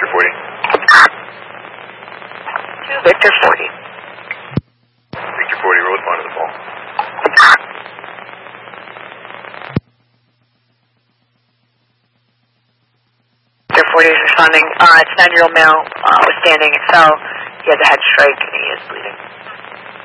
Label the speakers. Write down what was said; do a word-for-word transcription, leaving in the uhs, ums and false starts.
Speaker 1: Victor forty.
Speaker 2: Two Victor forty.
Speaker 1: Victor forty, we'll respond to the call.
Speaker 2: Victor forty is responding. Uh, it's a nine-year-old male uh, was standing and fell. He has a head strike and he is bleeding.